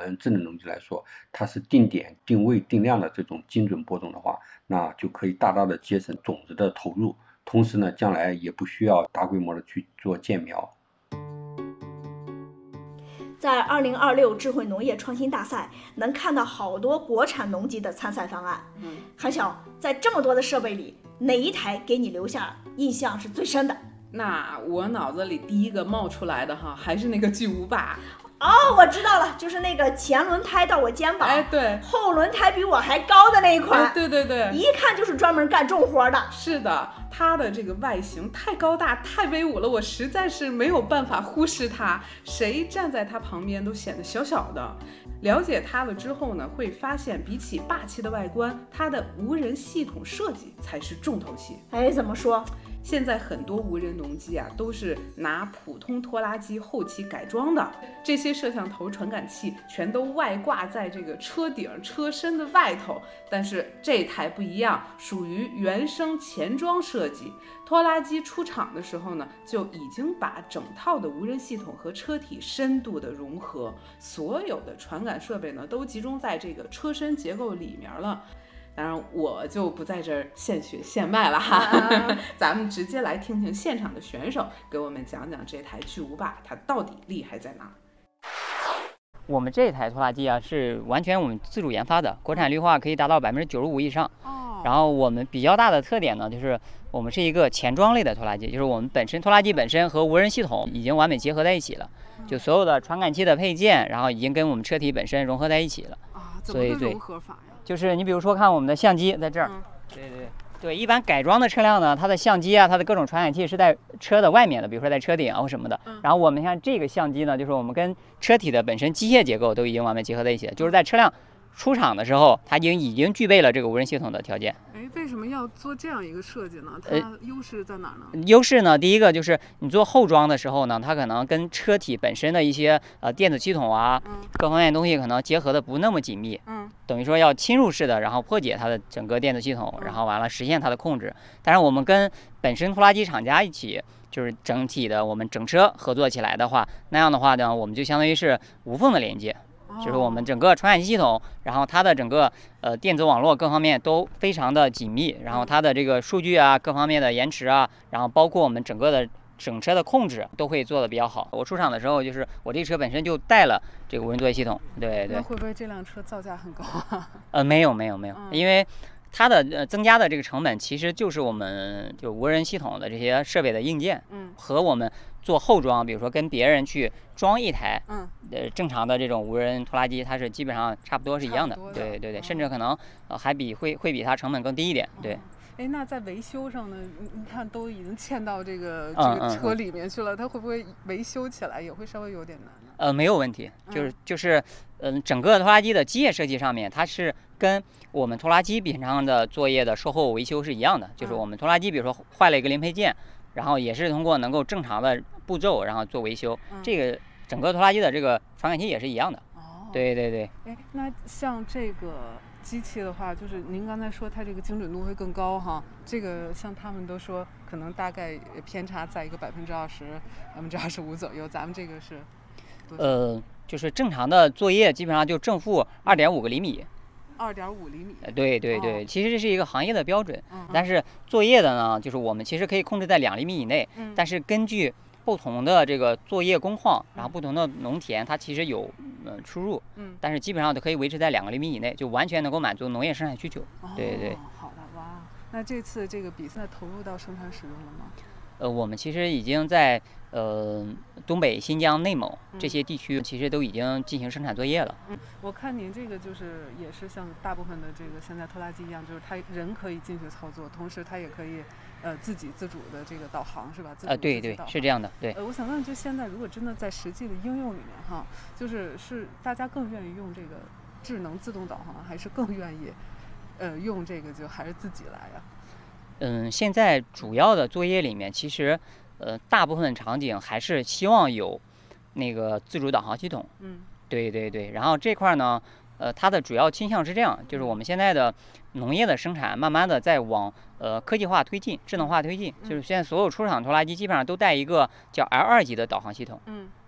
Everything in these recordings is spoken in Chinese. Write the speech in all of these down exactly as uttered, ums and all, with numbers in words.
们智能农机来说，它是定点、定位、定量的这种精准播种的话，那就可以大大的节省种子的投入，同时呢，将来也不需要大规模的去做建苗。 在二零二六智慧农业创新大赛，能看到好多国产农机的参赛方案。嗯，韩晓，在这么多的设备里，哪一台给你留下印象是最深的？ 那我脑子里第一个冒出来的哈，还是那个巨无霸。 哦，我知道了，就是那个前轮胎到我肩膀， 哎，对， 后轮胎比我还高的那一款， 哎、对对对， 一看就是专门干重活的。 是的，它的这个外形太高大、太威武了，我实在是没有办法忽视它，谁站在它旁边都显得小小的。了解它了之后呢，会发现比起霸气的外观，它的无人系统设计才是重头戏。 哎，怎么说？ 现在很多无人农机啊，都是拿普通拖拉机后期改装的，这些摄像头、传感器全都外挂在这个车顶、车身的外头。但是这台不一样，属于原生前装设计。拖拉机出厂的时候呢，就已经把整套的无人系统和车体深度的融合，所有的传感设备呢，都集中在这个车身结构里面了。当然我就不在这儿现学现卖了哈，啊、咱们直接来听听现场的选手给我们讲讲这台巨无霸它到底厉害在哪。 我们这台拖拉机啊是完全我们自主研发的，国产绿化可以达到百分之九十五以上。哦。然后我们比较大的特点呢，就是我们是一个前装类的拖拉机，就是我们本身拖拉机本身和无人系统已经完美结合在一起了，就所有的传感器的配件，然后已经跟我们车体本身融合在一起了。 啊，怎么个融合法呀？ 就是你比如说看我们的相机在这儿，嗯、对对对，一般改装的车辆呢，它的相机啊，它的各种传感器是在车的外面的，比如说在车顶啊或什么的。嗯、然后我们看这个相机呢，就是我们跟车体的本身机械结构都已经完美结合在一起了，就是在车辆出厂的时候，它已经已经具备了这个无人系统的条件。 哎，为什么要做这样一个设计呢？它优势在哪呢？ 呃、优势呢，第一个就是你做后装的时候呢，它可能跟车体本身的一些呃电子系统啊，嗯、各方面东西可能结合的不那么紧密。嗯。等于说要侵入式的，然后破解它的整个电子系统，然后完了实现它的控制。但是我们跟本身拖拉机厂家一起，就是整体的我们整车合作起来的话，那样的话呢，我们就相当于是无缝的连接。就是我们整个传感器系统，然后它的整个呃电子网络各方面都非常的紧密，然后它的这个数据啊各方面的延迟啊，然后包括我们整个的整车的控制都会做得比较好。我出厂的时候，就是我这车本身就带了这个无人作业系统，对对。 那会不会这辆车造价很高啊？ 呃，没有没有没有，因为它的呃增加的这个成本其实就是我们就无人系统的这些设备的硬件，嗯，和我们做后装，比如说跟别人去装一台，嗯，呃正常的这种无人拖拉机，它是基本上差不多是一样的， 的对对对，甚至可能呃还比会会比它成本更低一点，对。 哎，那在维修上呢？你你看都已经嵌到这个这个车里面去了，嗯嗯嗯、它会不会维修起来也会稍微有点难呢？ 呃，没有问题，就是就是嗯、呃，整个拖拉机的机械设计上面，它是跟我们拖拉机平常的作业的售后维修是一样的，就是我们拖拉机比如说坏了一个零配件，然后也是通过能够正常的步骤然后做维修，嗯、这个整个拖拉机的这个传感器也是一样的。哦，对对对。 哎，那像这个机器的话，就是您刚才说它这个精准度会更高哈，这个像他们都说可能大概偏差在一个百分之二十、百分之二十五左右，咱们这个是多少？ 呃，就是正常的作业基本上就正负二点五个厘米。 二点五厘米。 对对对，哦、其实这是一个行业的标准，嗯、但是作业的呢，就是我们其实可以控制在两厘米以内，嗯、但是根据不同的这个作业工况，然后不同的农田，它其实有呃出入，嗯，但是基本上都可以维持在两个厘米以内，就完全能够满足农业生产需求。哦、对对。 好的，哇，那这次这个比赛投入到生产使用了吗？ 呃，我们其实已经在呃东北、新疆、内蒙这些地区，其实都已经进行生产作业了。 嗯，我看您这个就是也是像大部分的这个现在拖拉机一样，就是它人可以进去操作，同时它也可以呃自己自主的这个导航，是吧？ 啊、呃，对对，是这样的，对。 呃，我想问，就现在如果真的在实际的应用里面哈，就是是大家更愿意用这个智能自动导航，还是更愿意呃用这个就还是自己来呀？ 嗯，现在主要的作业里面，其实，呃，大部分场景还是希望有那个自主导航系统。嗯，对对对。然后这块呢，呃，它的主要倾向是这样，就是我们现在的农业的生产，慢慢的在往呃科技化推进、智能化推进。就是现在所有出厂拖拉机基本上都带一个叫 L 二级的导航系统。嗯。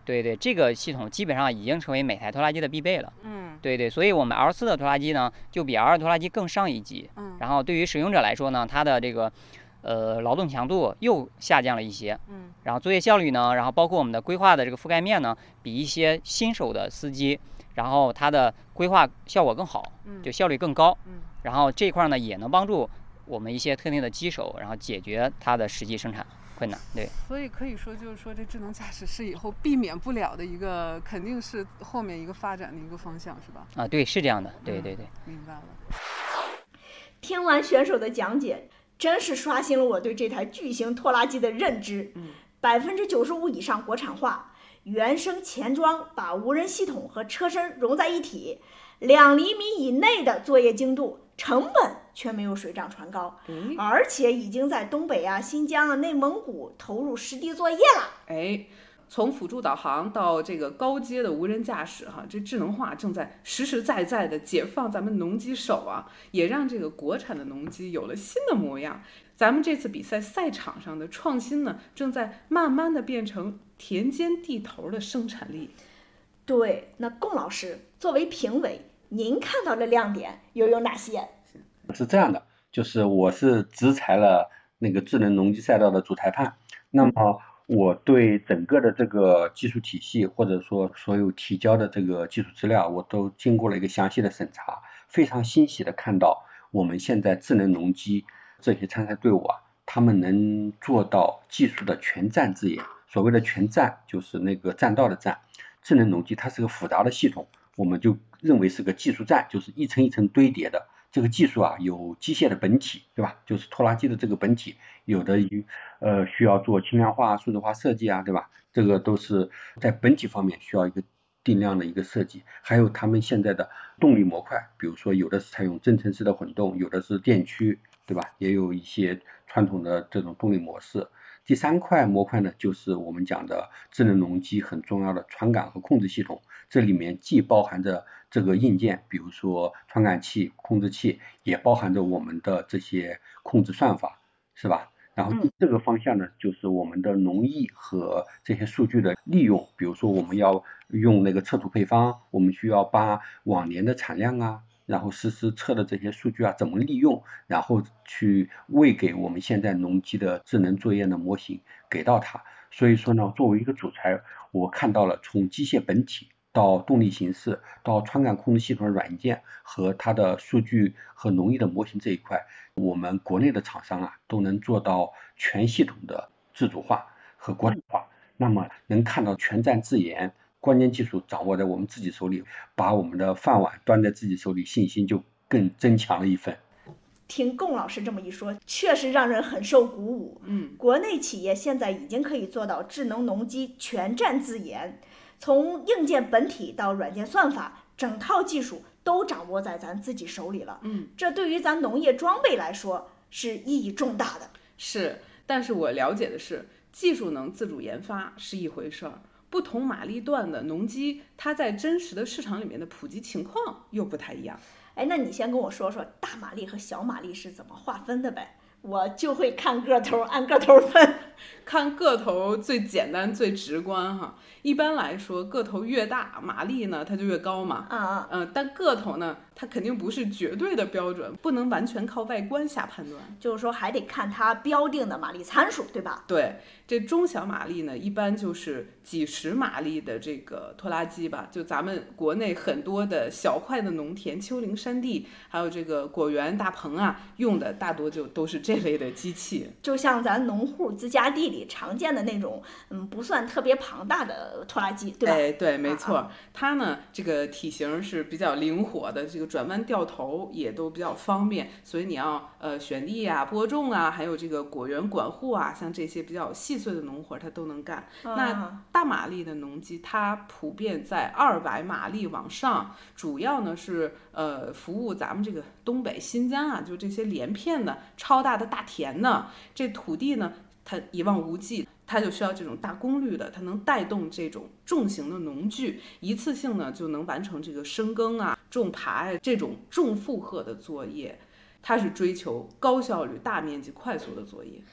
对对，这个系统基本上已经成为每台拖拉机的必备了。 嗯， 对对，所以我们 L 四的拖拉机呢，就比 L 二拖拉机更上一级。 嗯， 然后对于使用者来说呢，它的这个呃劳动强度又下降了一些。 嗯， 然后作业效率呢，然后包括我们的规划的这个覆盖面呢，比一些新手的司机，然后它的规划效果更好，就效率更高。 嗯， 然后这一块呢，也能帮助我们一些特定的机手，然后解决它的实际生产困难。对， 所以可以说，就是说，这智能驾驶是以后避免不了的一个，肯定是后面一个发展的一个方向，是吧？ 啊，对，是这样的，对对对。 嗯、明白了。 听完选手的讲解，真是刷新了我对这台巨型拖拉机的认知。 嗯， 百分之九十五以上国产化，原生前装把无人系统和车身融在一体，两厘米以内的作业精度，成本却没有水涨船高， 嗯、 而且已经在东北啊、新疆啊、内蒙古投入实地作业了。 哎，从辅助导航到这个高阶的无人驾驶，哈，这智能化正在实实在在的解放咱们农机手啊，也让这个国产的农机有了新的模样。咱们这次比赛赛场上的创新呢，正在慢慢的变成田间地头的生产力。 对，那龚老师作为评委，您看到的亮点又有哪些？ 是这样的，就是我是执裁了那个智能农机赛道的主裁判，那么我对整个的这个技术体系，或者说所有提交的这个技术资料，我都经过了一个详细的审查，非常欣喜的看到我们现在智能农机这些参赛队伍啊，他们能做到技术的全站自研。所谓的全站就是那个栈道的站，智能农机它是个复杂的系统，我们就认为是个技术站，就是一层一层堆叠的。这个技术啊，有机械的本体，对吧？就是拖拉机的这个本体，有的呃需要做轻量化、数字化设计啊，对吧？这个都是在本体方面需要一个定量的一个设计。还有他们现在的动力模块，比如说有的是采用增程式的混动，有的是电驱，对吧？也有一些传统的这种动力模式。第三块模块呢，就是我们讲的智能农机很重要的传感和控制系统，这里面既包含着这个硬件，比如说传感器、控制器，也包含着我们的这些控制算法，是吧？然后这个方向呢，就是我们的农艺和这些数据的利用，比如说我们要用那个测土配方，我们需要把往年的产量啊，然后实时测的这些数据啊怎么利用，然后去喂给我们现在农机的智能作业的模型给到它。所以说呢，作为一个主裁，我看到了从机械本体到动力形式到传感控制系统的软件和它的数据和农业的模型这一块，我们国内的厂商啊都能做到全系统的自主化和国产化，那么能看到全站自研，关键技术掌握在我们自己手里，把我们的饭碗端在自己手里，信心就更增强了一份。 听龚老师这么一说，确实让人很受鼓舞。 嗯， 国内企业现在已经可以做到智能农机全站自研，从硬件本体到软件算法，整套技术都掌握在咱自己手里了。 嗯， 这对于咱农业装备来说是意义重大的。 是，但是我了解的是，技术能自主研发是一回事儿，不同马力段的农机，它在真实的市场里面的普及情况又不太一样。 哎，那你先跟我说说大马力和小马力是怎么划分的呗？我就会看个头，按个头分。 看个头最简单最直观哈，一般来说个头越大，马力呢它就越高嘛。 啊啊。 嗯、呃，但个头呢，它肯定不是绝对的标准，不能完全靠外观下判断。 就是说还得看它标定的马力参数，对吧？ 对，这中小马力呢，一般就是几十马力的这个拖拉机吧。就咱们国内很多的小块的农田、丘陵山地，还有这个果园大棚啊，用的大多就都是这类的机器。 就像咱农户自家地里常见的那种，嗯，不算特别庞大的拖拉机，对吧？ 哎，对，没错。 啊啊它呢，这个体型是比较灵活的，这个转弯掉头也都比较方便，所以你要呃选地啊、播种啊，还有这个果园管护啊，像这些比较细碎的农活，它都能干。 啊、 那大马力的农机，它普遍在二百马力往上，主要呢是呃服务咱们这个东北、新疆啊，就这些连片的超大的大田呢，这土地呢它一望无际。它就需要这种大功率的，它能带动这种重型的农具，一次性呢就能完成这个深耕啊、种耙呀这种重负荷的作业。它是追求高效率、大面积、快速的作业。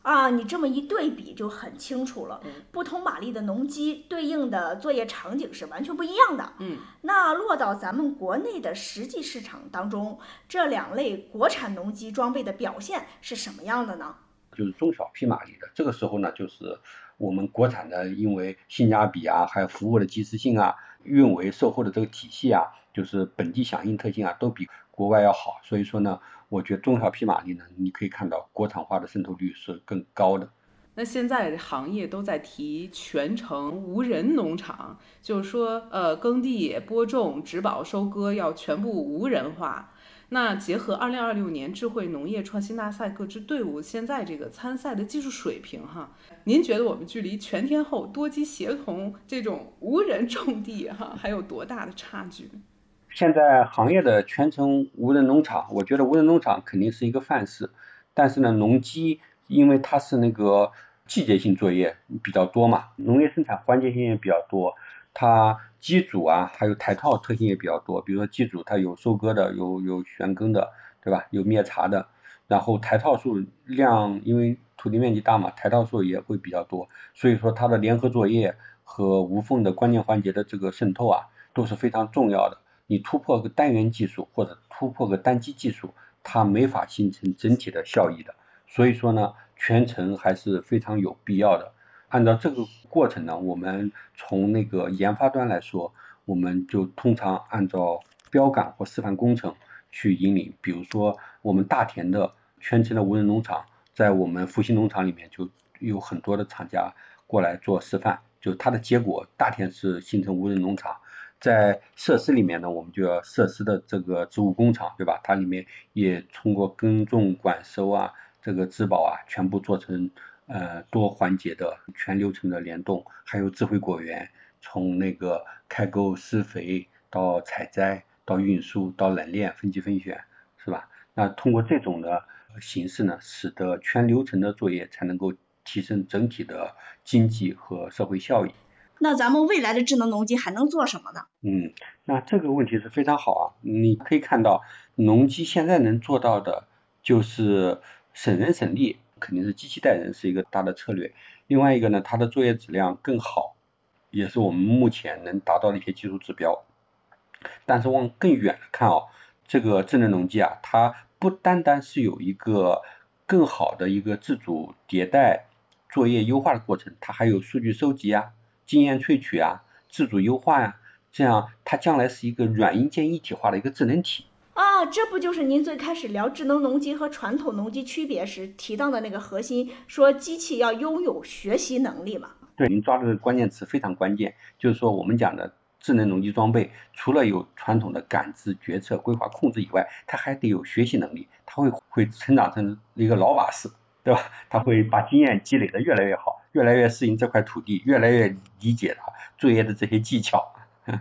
啊，你这么一对比就很清楚了。不同马力的农机对应的作业场景是完全不一样的。 嗯， 那落到咱们国内的实际市场当中，这两类国产农机装备的表现是什么样的呢？ 就是中小匹马力的，这个时候呢，就是我们国产的，因为性价比啊，还有服务的及时性啊，运维售后的这个体系啊，就是本地响应特性啊，都比国外要好。所以说呢，我觉得中小匹马力呢，你可以看到国产化的渗透率是更高的。 那现在行业都在提全程无人农场，就是说，呃，耕地、播种、植保、收割要全部无人化。那结合二零二六年智慧农业创新大赛各支队伍现在这个参赛的技术水平哈，您觉得我们距离全天候多机协同这种无人种地哈还有多大的差距？ 现在行业的全程无人农场，我觉得无人农场肯定是一个范式，但是呢，农机因为它是那个季节性作业比较多嘛，农业生产环节性也比较多，它机组啊还有台套特性也比较多，比如说机组它有收割的，有有旋耕的，对吧？有灭茬的，然后台套数量因为土地面积大嘛，台套数也会比较多，所以说它的联合作业和无缝的关键环节的这个渗透啊都是非常重要的。你突破个单元技术或者突破个单机技术，它没法形成整体的效益的。所以说呢，全程还是非常有必要的。按照这个过程呢，我们从那个研发端来说，我们就通常按照标杆或示范工程去引领。比如说我们大田的全程的无人农场，在我们复兴农场里面就有很多的厂家过来做示范，就它的结果大田是形成无人农场。在设施里面呢，我们就要设施的这个植物工厂，对吧？它里面也通过耕种、管收啊，这个植保啊，全部做成呃多环节的全流程的联动，还有智慧果园，从那个开沟、施肥到采摘，到运输，到冷链、分级分选，是吧？那通过这种的形式呢，使得全流程的作业才能够提升整体的经济和社会效益。 那咱们未来的智能农机还能做什么呢？ 嗯，那这个问题是非常好啊。你可以看到，农机现在能做到的就是省人省力，肯定是机器带人是一个大的策略。另外一个呢，它的作业质量更好，也是我们目前能达到的一些技术指标。但是往更远的看啊，这个智能农机啊，它不单单是有一个更好的一个自主迭代、作业优化的过程，它还有数据收集啊、经验萃取啊、自主优化呀、啊，这样它将来是一个软硬件一体化的一个智能体。 啊，这不就是您最开始聊智能农机和传统农机区别时提到的那个核心，说机器要拥有学习能力吗？ 对，您抓的关键词非常关键，就是说我们讲的智能农机装备，除了有传统的感知、决策、规划、控制以外，它还得有学习能力，它会会成长成一个老把式，对吧？它会把经验积累的越来越好，越来越适应这块土地，越来越理解它作业的这些技巧。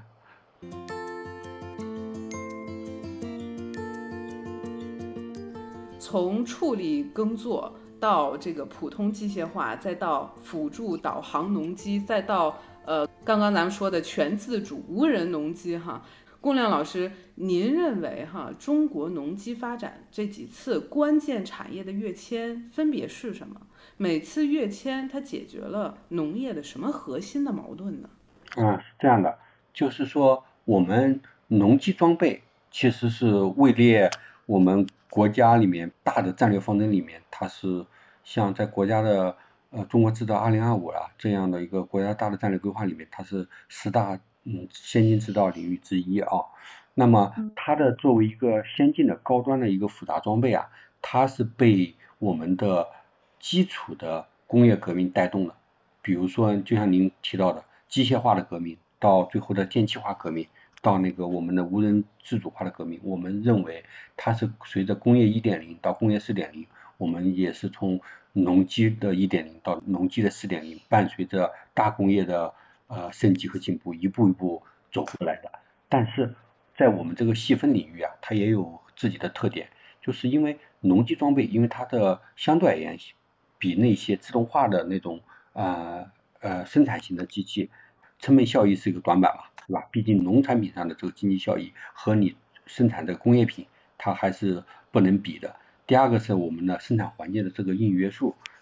从处理耕作到这个普通机械化，再到辅助导航农机，再到呃刚刚咱们说的全自主无人农机哈。龚亮老师，您认为哈中国农机发展这几次关键产业的跃迁分别是什么？每次跃迁它解决了农业的什么核心的矛盾呢？ 嗯，是这样的，就是说我们农机装备其实是位列我们国家里面大的战略方针里面，它是像在国家的呃中国制造二零二五啊这样的一个国家大的战略规划里面，它是十大嗯先进制造领域之一啊。那么它的作为一个先进的高端的一个复杂装备啊，它是被我们的基础的工业革命带动的。比如说就像您提到的机械化的革命，到最后的电气化革命，到那个我们的无人自主化的革命，我们认为它是随着工业 一点零 到工业 四点零， 我们也是从农机的 一点零 到农机的 四点零， 伴随着大工业的呃升级和进步一步一步走过来的。但是在我们这个细分领域啊，它也有自己的特点，就是因为农机装备因为它的相对而言比那些自动化的那种呃呃生产型的机器成本效益是一个短板嘛，对吧？毕竟农产品上的这个经济效益和你生产的工业品它还是不能比的。第二个是我们的生产环境的这个硬约束，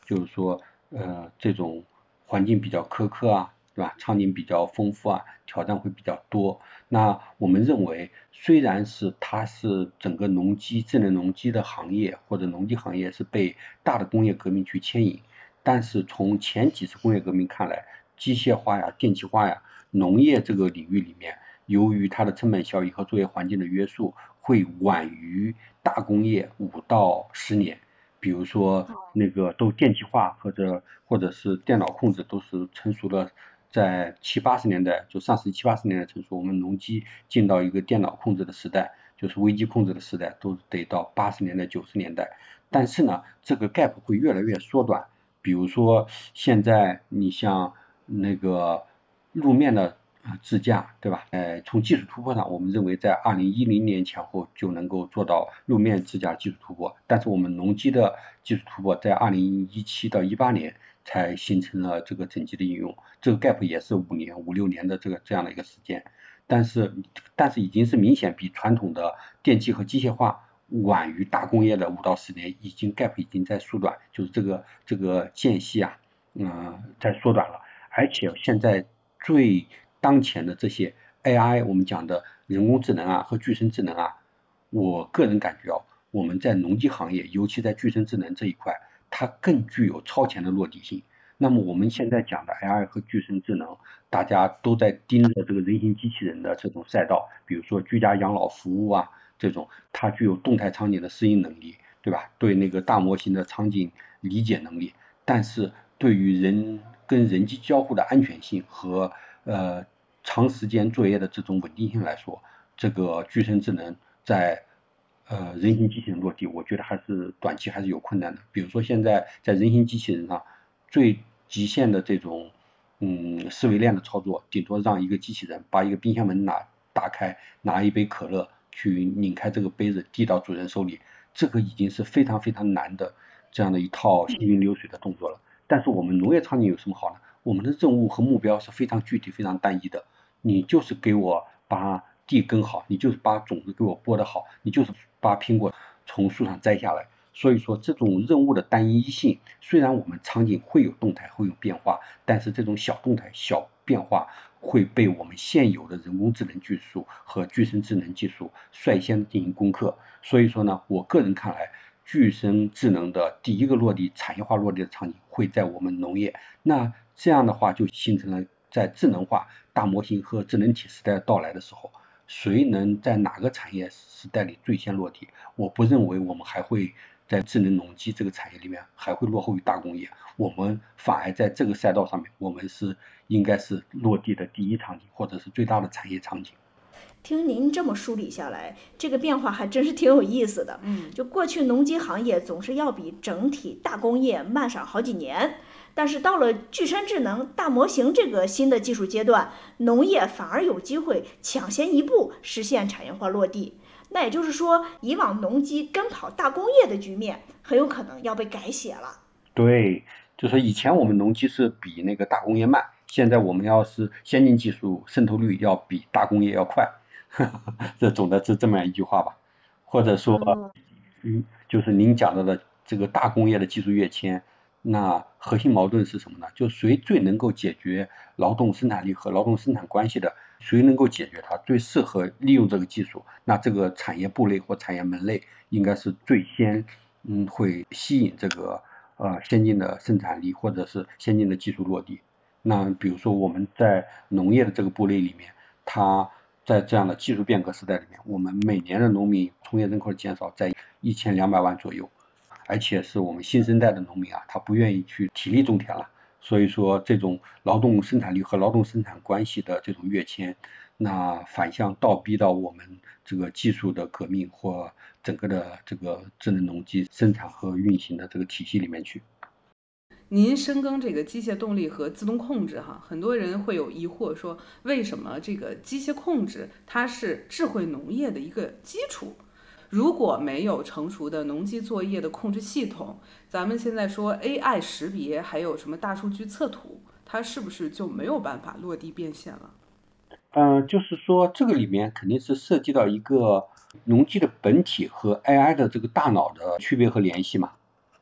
就是说呃这种环境比较苛刻啊，对吧？场景比较丰富啊，挑战会比较多。那我们认为，虽然是它是整个农机智能农机的行业或者农机行业是被大的工业革命去牵引，但是从前几次工业革命看来，机械化呀、电气化呀，农业这个领域里面，由于它的成本效益和作业环境的约束，会晚于大工业五到十年。比如说那个都电气化或者或者是电脑控制都是成熟了，在七八十年代就上世纪七八十年代成熟，我们农机进到一个电脑控制的时代，就是微机控制的时代，都得到八十年代九十年代。但是呢，这个 gap 会越来越缩短。比如说现在你像那个路面的自驾，对吧？呃，从技术突破上，我们认为在二零一零年前后就能够做到路面自驾技术突破，但是我们农机的技术突破在二零一七到一八年才形成了这个整机的应用，这个 gap 也是五年五六年的这个这样的一个时间，但是但是已经是明显比传统的电气和机械化晚于大工业的五到十年，已经 gap 已经在缩短，就是这个这个间隙啊，嗯、呃，在缩短了，而且现在最当前的这些 A I 我们讲的人工智能啊和具身智能啊，我个人感觉哦，我们在农机行业，尤其在具身智能这一块，它更具有超前的落地性。那么我们现在讲的 A I 和具身智能，大家都在盯着这个人形机器人的这种赛道，比如说居家养老服务啊，这种它具有动态场景的适应能力，对吧？对那个大模型的场景理解能力，但是对于人跟人机交互的安全性和呃长时间作业的这种稳定性来说，这个具身智能在呃人形机器人落地，我觉得还是短期还是有困难的。比如说现在在人形机器人上，最极限的这种嗯思维链的操作，顶多让一个机器人把一个冰箱门拿打开，拿一杯可乐去拧开这个杯子递到主人手里，这个已经是非常非常难的这样的一套行云流水的动作了。但是我们农业场景有什么好呢？我们的任务和目标是非常具体非常单一的，你就是给我把地耕好，你就是把种子给我播得好，你就是把苹果从树上摘下来。所以说这种任务的单一性，虽然我们场景会有动态会有变化，但是这种小动态小变化会被我们现有的人工智能技术和具身智能技术率先进行攻克。所以说呢，我个人看来，具身智能的第一个落地产业化落地的场景会在我们农业，那这样的话就形成了在智能化大模型和智能体时代到来的时候，谁能在哪个产业时代里最先落地？我不认为我们还会在智能农机这个产业里面还会落后于大工业，我们反而在这个赛道上面，我们是应该是落地的第一场景，或者是最大的产业场景。 听您这么梳理下来，这个变化还真是挺有意思的。 嗯， 就过去农机行业总是要比整体大工业慢上好几年，但是到了具身智能大模型这个新的技术阶段，农业反而有机会抢先一步实现产业化落地。那也就是说，以往农机跟跑大工业的局面很有可能要被改写了。 对，就是以前我们农机是比那个大工业慢，现在我们要是先进技术渗透率要比大工业要快，这总的是这么一句话吧。或者说，嗯，就是您讲到的这个大工业的技术跃迁，那核心矛盾是什么呢？就谁最能够解决劳动生产力和劳动生产关系的，谁能够解决它，最适合利用这个技术，那这个产业部类或产业门类应该是最先嗯会吸引这个呃先进的生产力或者是先进的技术落地。那比如说我们在农业的这个部类里面，它在这样的技术变革时代里面，我们每年的农民从业人口的减少在一千两百万左右，而且是我们新生代的农民啊，他不愿意去体力种田了，所以说这种劳动生产力和劳动生产关系的这种跃迁，那反向倒逼到我们这个技术的革命或整个的这个智能农机生产和运行的这个体系里面去。 您深耕这个机械动力和自动控制哈，很多人会有疑惑说，为什么这个机械控制它是智慧农业的一个基础？如果没有成熟的农机作业的控制系统，咱们现在说 A I 识别，还有什么大数据测图，它是不是就没有办法落地变现了？ 嗯、呃，就是说这个里面肯定是涉及到一个农机的本体和 A I 的这个大脑的区别和联系嘛。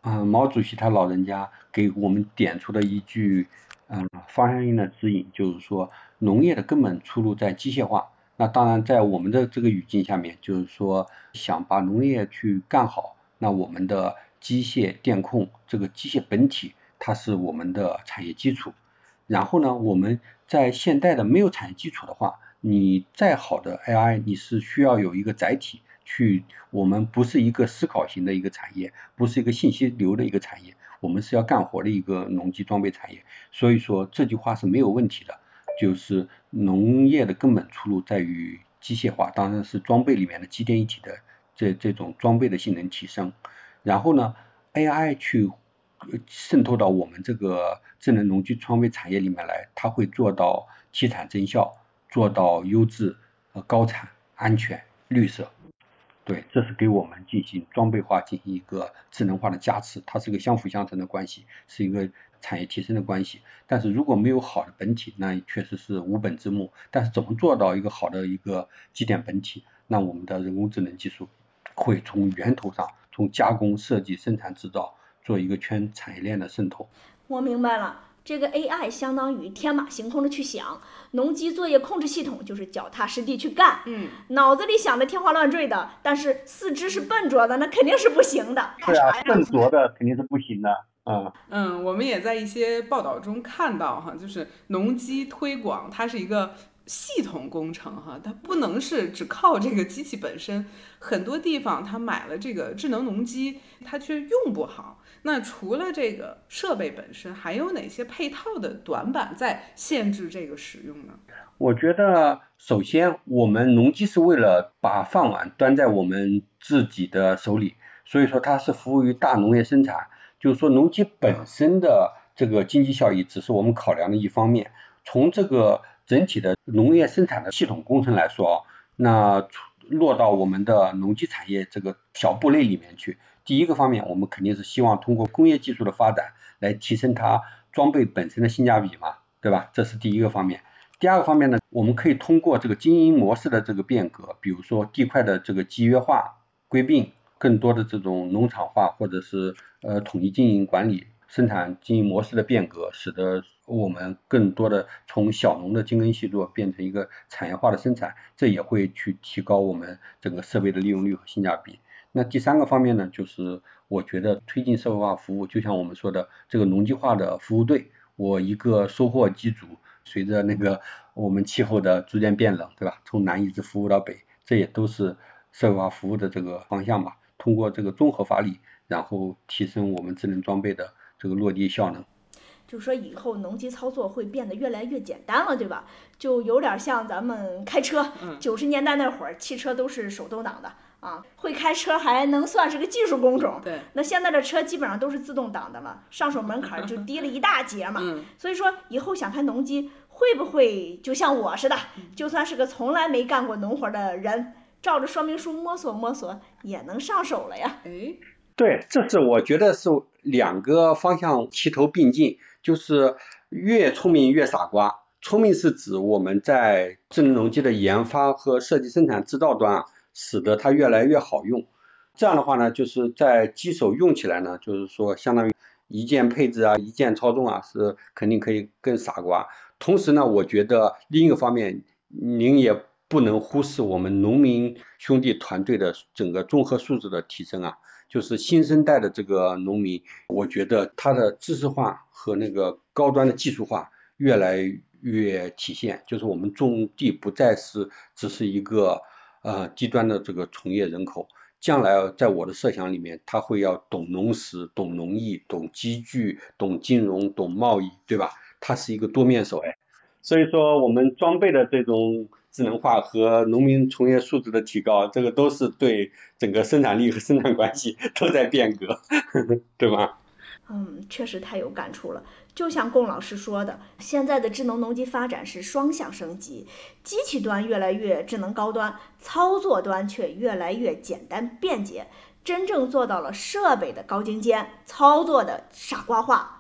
嗯、呃，毛主席他老人家给我们点出的一句嗯、呃、方向性的指引，就是说农业的根本出路在机械化。那当然在我们的这个语境下面，就是说想把农业去干好，那我们的机械电控这个机械本体它是我们的产业基础。然后呢，我们在现代的没有产业基础的话，你再好的 A I 你是需要有一个载体去，我们不是一个思考型的一个产业，不是一个信息流的一个产业，我们是要干活的一个农机装备产业。所以说这句话是没有问题的，就是农业的根本出路在于机械化，当然是装备里面的机电一体的这这种装备的性能提升。然后呢 A I 去渗透到我们这个智能农机装备产业里面来，它会做到提产增效，做到优质、呃高产、安全、绿色。对，这是给我们进行装备化进行一个智能化的加持，它是一个相辅相成的关系，是一个产业提升的关系。但是如果没有好的本体，那确实是无本之木。但是怎么做到一个好的一个机电本体，那我们的人工智能技术会从源头上，从加工、设计、生产、制造做一个全产业链的渗透。 我明白了，这个 A I 相当于天马行空的去想，农机作业控制系统就是脚踏实地去干。 嗯， 脑子里想的天花乱坠的，但是四肢是笨拙的，那肯定是不行的。 对啊，笨拙的肯定是不行的。嗯嗯，我们也在一些报道中看到哈，就是农机推广，它是一个系统工程哈，它不能是只靠这个机器本身。很多地方它买了这个智能农机，它却用不好。那除了这个设备本身，还有哪些配套的短板在限制这个使用呢？ 我觉得首先我们农机是为了把饭碗端在我们自己的手里，所以说它是服务于大农业生产，就是说农机本身的这个经济效益只是我们考量的一方面。从这个整体的农业生产的系统工程来说，那落到我们的农机产业这个小部类里面去，第一个方面我们肯定是希望通过工业技术的发展来提升它装备本身的性价比嘛，对吧？这是第一个方面。第二个方面呢，我们可以通过这个经营模式的这个变革，比如说地块的这个集约化、归并，更多的这种农场化或者是呃统一经营管理、生产经营模式的变革，使得我们更多的从小农的精耕细作变成一个产业化的生产，这也会去提高我们整个设备的利用率和性价比。那第三个方面呢，就是我觉得推进社会化服务，就像我们说的这个农机化的服务队，我一个收获机组，随着那个我们气候的逐渐变冷，对吧？从南一直服务到北，这也都是社会化服务的这个方向吧。通过这个综合发力，然后提升我们智能装备的这个落地效能。 就是说以后农机操作会变得越来越简单了，对吧？就有点像咱们开车，九十年代那会儿汽车都是手动挡的啊，会开车还能算是个技术工种。 对， 那现在的车基本上都是自动挡的了，上手门槛就低了一大截嘛。 嗯， 所以说以后想开农机，会不会就像我似的，就算是个从来没干过农活的人，照着说明书摸索摸索也能上手了呀？ 哎， 对，这是我觉得是两个方向齐头并进，就是越聪明越傻瓜。聪明是指我们在智能农机的研发和设计、生产、制造端啊，使得它越来越好用。这样的话呢，就是在机手用起来呢，就是说相当于一键配置啊、一键操纵啊，是肯定可以更傻瓜。同时呢，我觉得另一个方面，您也不能忽视我们农民兄弟团队的整个综合素质的提升啊。就是新生代的这个农民，我觉得他的知识化和那个高端的技术化越来越体现，就是我们种地不再是只是一个呃低端的这个从业人口，将来在我的设想里面，他会要懂农时、懂农艺、懂机具、懂金融、懂贸易，对吧？他是一个多面手哎，所以说我们装备的这种智能化和农民从业素质的提高，这个都是对整个生产力和生产关系都在变革，对吧？ 嗯，确实太有感触了。就像龚老师说的，现在的智能农机发展是双向升级，机器端越来越智能高端，操作端却越来越简单便捷，真正做到了设备的高精尖，操作的傻瓜化。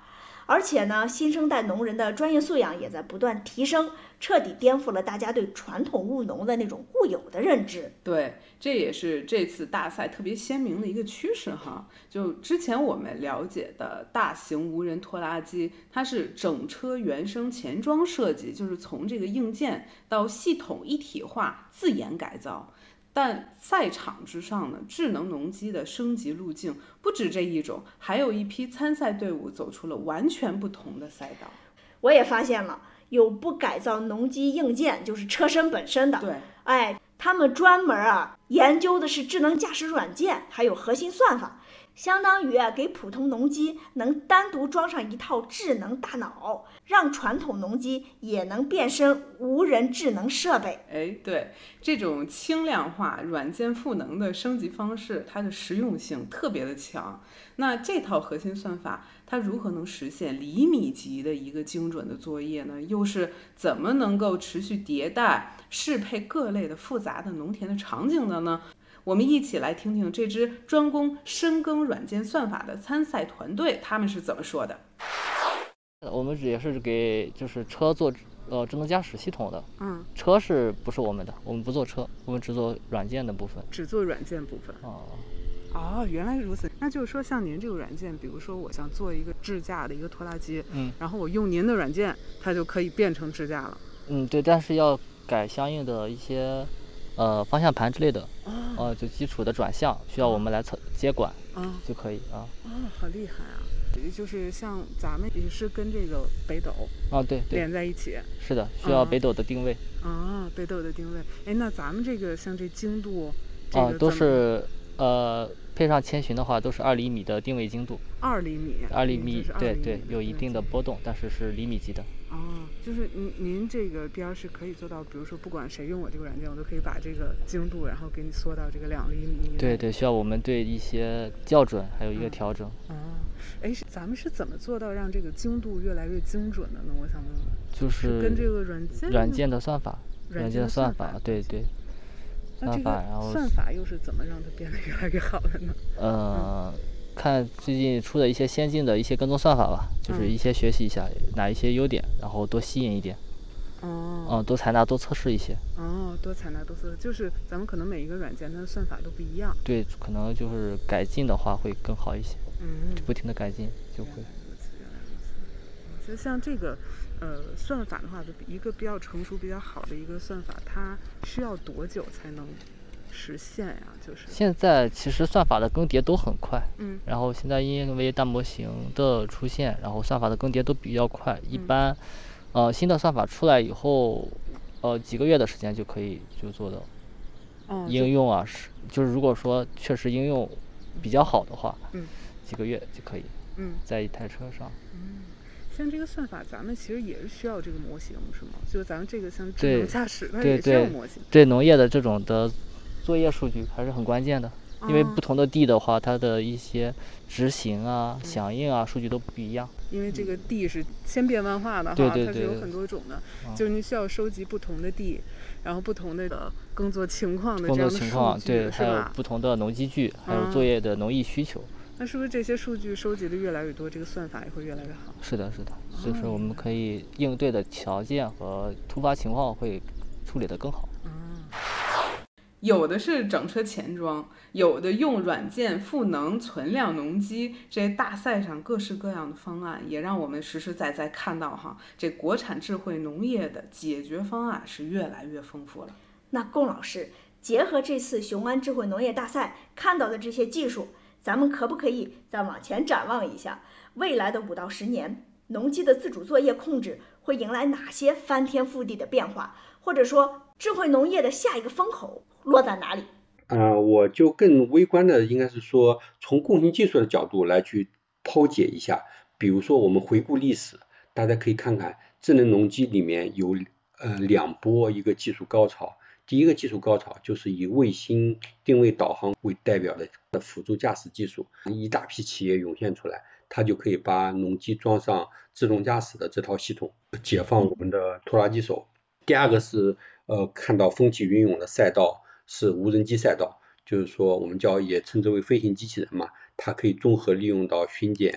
而且呢，新生代农人的专业素养也在不断提升，彻底颠覆了大家对传统务农的那种固有的认知。 对，这也是这次大赛特别鲜明的一个趋势哈。就之前我们了解的大型无人拖拉机，它是整车原生前装设计，就是从这个硬件到系统一体化自研改造。但赛场之上呢，智能农机的升级路径不止这一种，还有一批参赛队伍走出了完全不同的赛道。 我也发现了，有不改造农机硬件，就是车身本身的， 对， 哎，他们专门啊研究的是智能驾驶软件，还有核心算法，相当于啊给普通农机能单独装上一套智能大脑，让传统农机也能变身无人智能设备。 哎，对，这种轻量化、软件赋能的升级方式，它的实用性特别的强。那这套核心算法，它如何能实现厘米级的一个精准的作业呢？又是怎么能够持续迭代，适配各类的复杂的农田的场景的呢？我们一起来听听这支专攻深耕软件算法的参赛团队，他们是怎么说的。 我们也是给就是车做呃智能驾驶系统的， 嗯， 车是不是我们的？我们不做车，我们只做软件的部分。 只做软件部分。 哦， 哦，原来如此。那就是说，像您这个软件，比如说我想做一个智驾的一个拖拉机， 嗯， 然后我用您的软件，它就可以变成智驾了。 嗯，对，但是要改相应的一些呃方向盘之类的， 哦， 呃，就基础的转向需要我们来操接管， 哦， 就可以啊。 哦，好厉害啊！就是像咱们也是跟这个北斗啊，对对， 连在一起。 是的，需要北斗的定位。 啊、哦，北斗的定位。哎，那咱们这个像这精度，这啊， 个都是呃配上千寻的话，都是二厘米的定位精度。 二厘米。 二厘米，对对，有一定的波动，但是是厘米级的。 哦，就是您您这个标是可以做到，比如说不管谁用我这个软件，我都可以把这个精度，然后给你缩到这个两厘米。 对对，需要我们对一些校准还有一个调整。 哦，哎，咱们是怎么做到让这个精度越来越精准的呢？我想问问。 就是跟这个软件软件的算法， 软件的算法，对对。 算法，然后算法又是怎么让它变得越来越好的呢？ 呃。嗯看最近出的一些先进的一些跟踪算法吧，就是一些学习一下、嗯、哪一些优点，然后多吸引一点。 哦。 嗯，多采纳多测试一些。 哦，多采纳多测试，就是咱们可能每一个软件它的算法都不一样。 对，可能就是改进的话会更好一些。 嗯。 不停的改进就会。 其实像这个，呃，算法的话，一个比较成熟、比较好的一个算法，它需要多久才能实现呀？就是现在其实算法的更迭都很快， 嗯， 然后现在因为大模型的出现，然后算法的更迭都比较快，一般，嗯、呃，新的算法出来以后，呃，几个月的时间就可以就做到。 哦， 应用啊，是就是如果说确实应用比较好的话， 嗯， 几个月就可以， 嗯， 在一台车上。 嗯，像这个算法，咱们其实也是需要这个模型，是吗？就咱们这个像智能驾驶，它也需要模型。 对农业的这种的。作业数据还是很关键的，因为不同的地的话，它的一些执行啊、响应啊，数据都不一样。 因为这个地是千变万化的哈， 对对对， 它是有很多种的，就是你需要收集不同的地，然后不同的工作情况的这样的数据， 工作情况对，还有不同的农机具，还有作业的农艺需求。 那是不是这些数据收集的越来越多，这个算法也会越来越好？ 是的，是的，就是我们可以应对的条件和突发情况会处理得更好。 嗯。有的是整车前装，有的用软件赋能存量农机，这些大赛上各式各样的方案，也让我们实实在在看到哈，这国产智慧农业的解决方案是越来越丰富了。 那龚老师，结合这次雄安智慧农业大赛看到的这些技术，咱们可不可以再往前展望一下，未来的五到十年，农机的自主作业控制会迎来哪些翻天覆地的变化，或者说智慧农业的下一个风口落在哪里？ 呃，我就更微观的应该是说，从共性技术的角度来去剖解一下。比如说我们回顾历史，大家可以看看智能农机里面有呃两波一个技术高潮。第一个技术高潮就是以卫星定位导航为代表的辅助驾驶技术，一大批企业涌现出来，它就可以把农机装上自动驾驶的这套系统，解放我们的拖拉机手。第二个是呃看到风起云涌的赛道是无人机赛道，就是说我们叫也称之为飞行机器人嘛，它可以综合利用到巡检、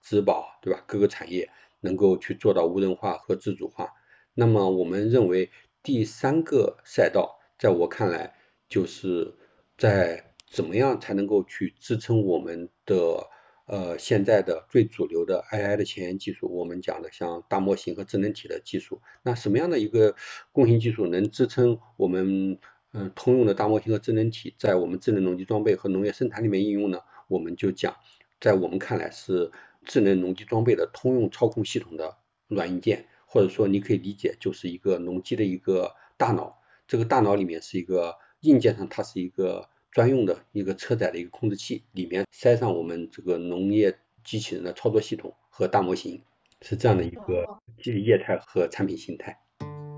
植保，对吧？各个产业能够去做到无人化和自主化。那么我们认为第三个赛道，在我看来，就是在怎么样才能够去支撑我们的呃现在的最主流的 A I 的前沿技术，我们讲的像大模型和智能体的技术。那什么样的一个共性技术能支撑我们嗯通用的大模型和智能体在我们智能农机装备和农业生产里面应用呢？我们就讲，在我们看来是智能农机装备的通用操控系统的软硬件，或者说你可以理解就是一个农机的一个大脑。这个大脑里面是一个硬件上，它是一个专用的一个车载的一个控制器，里面塞上我们这个农业机器人的操作系统和大模型，是这样的一个业态和产品形态。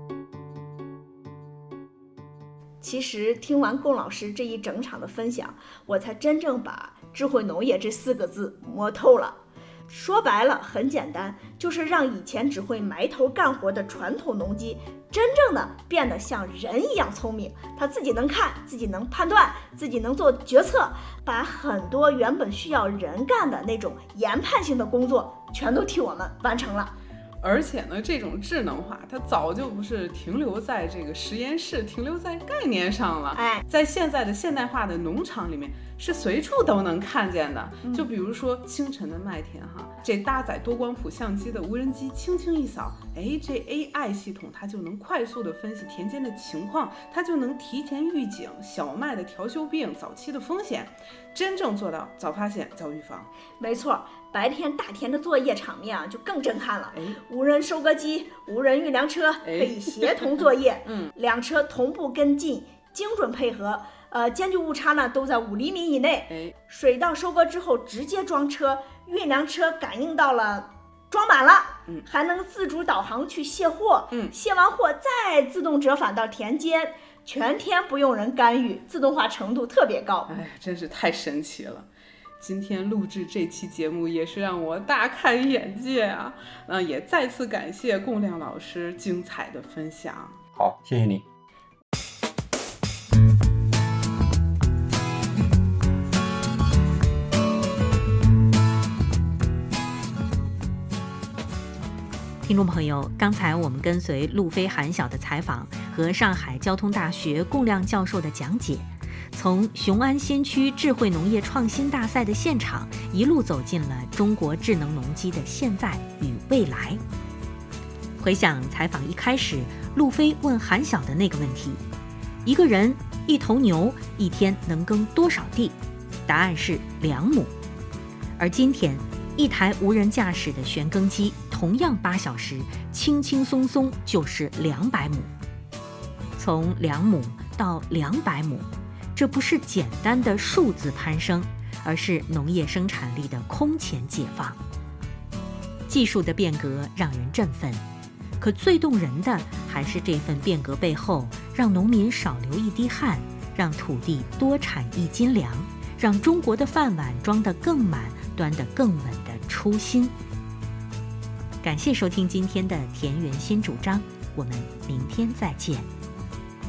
其实听完龚老师这一整场的分享，我才真正把智慧农业这四个字摸透了。说白了很简单，就是让以前只会埋头干活的传统农机真正的变得像人一样聪明，他自己能看，自己能判断，自己能做决策，把很多原本需要人干的那种研判性的工作全都替我们完成了。 而且呢，这种智能化它早就不是停留在这个实验室，停留在概念上了。 哎， 在现在的现代化的农场里面，是随处都能看见的。 嗯、 就比如说清晨的麦田哈，这搭载多光谱相机的无人机轻轻一扫，哎，这 A I 系统它就能快速的分析田间的情况，它就能提前预警小麦的调休病早期的风险，真正做到早发现早预防。 没错。白天大田的作业场面啊，就更震撼了。无人收割机、无人运粮车可以协同作业，嗯，两车同步跟进，精准配合，呃，间距误差呢都在五厘米以内。水稻收割之后直接装车，运粮车感应到了装满了，嗯，还能自主导航去卸货，嗯，卸完货再自动折返到田间，全天不用人干预，自动化程度特别高。 哎，真是太神奇了。今天录制这期节目也是让我大开眼界啊！那也再次感谢龚亮老师精彩的分享。 好，谢谢你。 听众朋友，刚才我们跟随路飞韩晓的采访和上海交通大学龚亮教授的讲解，从雄安新区智慧农业创新大赛的现场一路走进了中国智能农机的现在与未来。回想采访一开始路飞问韩晓的那个问题，一个人一头牛一天能耕多少地？答案是两亩。而今天一台无人驾驶的旋耕机同样八小时轻轻松松就是两百亩。从两亩到两百亩，这不是简单的数字攀升，而是农业生产力的空前解放。技术的变革让人振奋，可最动人的还是这份变革背后让农民少流一滴汗，让土地多产一斤粮，让中国的饭碗装得更满，端得更稳的初心。感谢收听今天的田园新主张，我们明天再见。